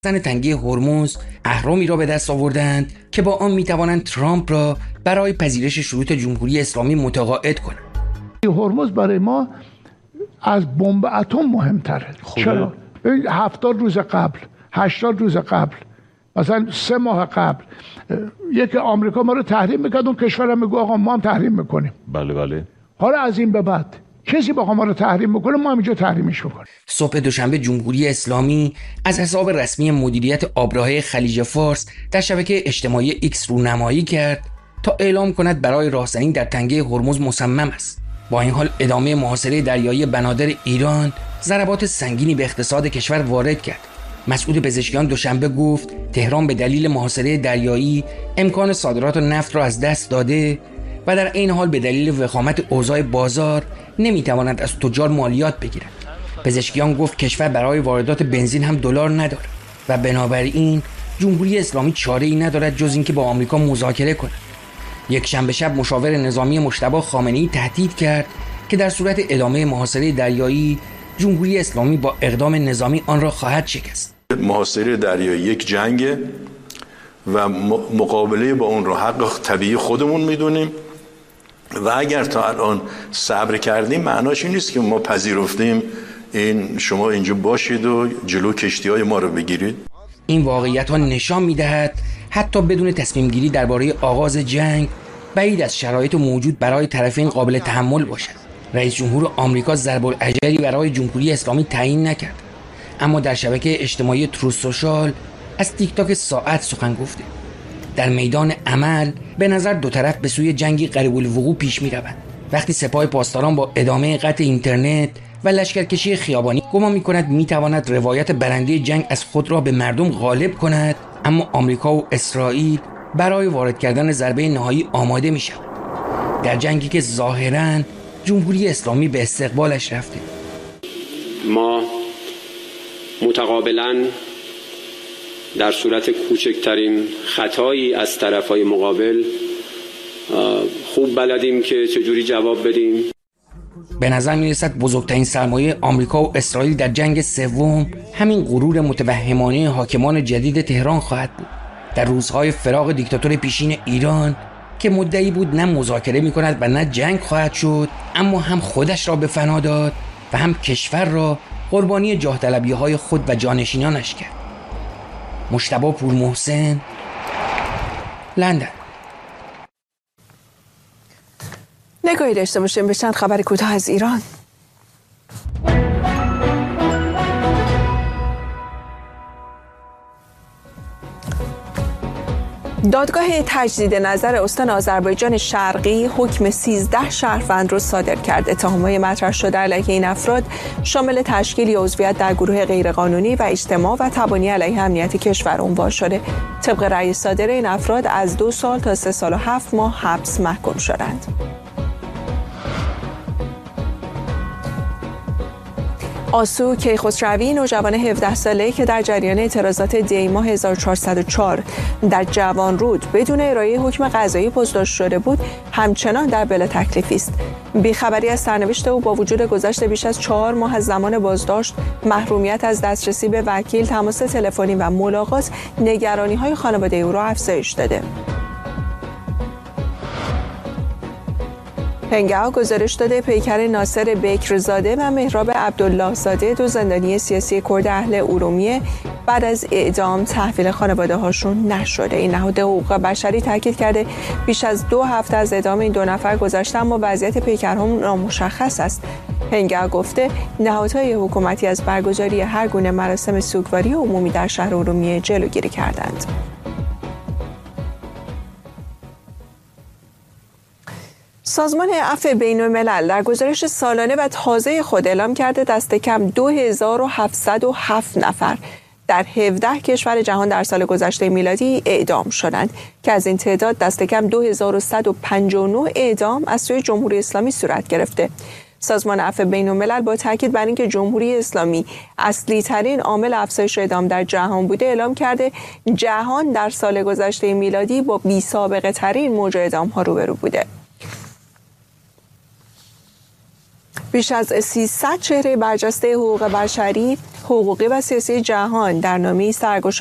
تنگه هرمز اهرامی را به دست آوردند که با آن میتوانند ترامپ را برای پذیرش شروط جمهوری اسلامی متقاعد کنند. هرمز برای ما از بمب اتم مهمتره. چرا؟ 70 روز قبل، 80 روز قبل، مثلا 3 ماه قبل یک آمریکا ما رو تحریم میکرد، اون کشورم میگه آقا ما هم تحریم میکنیم. بله. حالا از این به بعد کسی بخواد ما رو تحریم بکنه، ما همینجا تحریمش میکنیم. صبح دوشنبه جمهوری اسلامی از حساب رسمی مدیریت آبراهه خلیج فارس در شبکه اجتماعی ایکس رونمایی کرد تا اعلام کند برای راهزنی در تنگه هرمز مصمم است. با این حال ادامه محاصره دریایی بنادر ایران ضربات سنگینی به اقتصاد کشور وارد کرد. مسئول پزشکیان دوشنبه گفت تهران به دلیل محاصره دریایی امکان صادرات نفت را از دست داده و در این حال به دلیل وخامت اوضاع بازار نمیتواند از تجار مالیات بگیرد. پزشکیان گفت کشور برای واردات بنزین هم دلار ندارد و بنابراین جمهوری اسلامی چاره‌ای ندارد جز اینکه با آمریکا مذاکره کند. یک شنبه شب مشاور نظامی مجتبی خامنه‌ای تهدید کرد که در صورت ادامه محاصره دریایی جمهوری اسلامی با اقدام نظامی آن را خواهد شکست. محاصره دریایی یک جنگه و مقابله با اون رو حق طبیعی خودمون میدونیم و اگر تا الان صبر کردیم معناش این نیست که ما پذیرفتیم این شما اینجا باشید و جلو کشتی‌های ما رو بگیرید. این واقعیت ها نشان میدهد حتی بدون تصمیم گیری درباره آغاز جنگ بعید از شرایط موجود برای طرفین قابل تحمل باشد. رئیس جمهور آمریکا ضرب الاجلی برای جمهوری اسلامی تعیین نکرد، اما در شبکه اجتماعی تروث سوشال از تیک تاک ساعت سخن گفته. در میدان عمل به نظر دو طرف به سوی جنگی قریب الوقوع پیش می‌روند. وقتی سپاه پاسداران با ادامه قطع اینترنت و لشکرکشی خیابانی گمان می‌کند می‌تواند روایت برنده جنگ از خود را به مردم غالب کند، اما آمریکا و اسرائیل برای وارد کردن ضربه نهایی آماده می‌شوند. در جنگی که ظاهراً جمهوری اسلامی به استقبالش رفته. ما متقابلاً در صورت کوچکترین خطایی از طرفای مقابل خوب بلدیم که چجوری جواب بدیم. به نظر میرسد بزرگترین سرمایه آمریکا و اسرائیل در جنگ سوم همین غرور متوهمانه حاکمان جدید تهران خواهد بود. در روزهای فراق دیکتاتور پیشین ایران که مدعی بود نه مذاکره میکند و نه جنگ خواهد شد، اما هم خودش را به فنا داد و هم کشور را قربانی جاه طلبی‌های خود و جانشینانش کرد. مجتبی پورمحسن، لندن. نگاهی داشته باشیم به چند خبر کوتاه از ایران. دادگاه تجدید نظر استان آذربایجان شرقی حکم 13 شهروند را صادر کرد. اتهامات مطرح شده علیه این افراد شامل تشکیل یا عضویت در گروه غیرقانونی و اجتماع و تبانی علیه امنیت کشور عنوان شده. طبق رأی صادر این افراد از 2 سال تا 3 سال و 7 ماه حبس محکوم شدند. آسو کیخسروی نوجوان 17 ساله‌ای که در جریان اعتراضات دی‌ماه 1404 در جوانرود بدون ارائه حکم قضایی بازداشت شده بود، همچنان در بلا تکلیفی است. بیخبری از سرنوشت او با وجود گذشت بیش از 4 ماه از زمان بازداشت، محرومیت از دسترسی به وکیل، تماس تلفنی و ملاقات نگرانی‌های خانواده او را افزایش داده. پنگاه گزارش داده پیکر ناصر بکرزاده و مهراب عبدالله زاده، 2 زندانی سیاسی کرد اهل ارومیه، بعد از اعدام تحویل خانواده هاشون نشده. این نهاد حقوق بشری تاکید کرده بیش از 2 هفته از اعدام این 2 نفر گذشته، اما وضعیت پیکرها نامشخص است. پنگاه گفته نهادهای حکومتی از برگزاری هر گونه مراسم سوگواری عمومی در شهر ارومیه جلوگیری کردند. سازمان عفو بین‌الملل در گزارش سالانه و تازه خود اعلام کرده دست کم 2707 نفر در 17 کشور جهان در سال گذشته میلادی اعدام شدند که از این تعداد دست کم 2159 اعدام از سوی جمهوری اسلامی صورت گرفته. سازمان عفو بین‌الملل با تاکید بر اینکه جمهوری اسلامی اصلی ترین عامل افزایش اعدام در جهان بوده، اعلام کرده جهان در سال گذشته میلادی با بی‌سابقه ترین موج اعدام ها روبرو بوده. بیش از 300 چهره برجسته حقوق بشری، حقوقی و سیاسی جهان در نامه‌ای سرگشا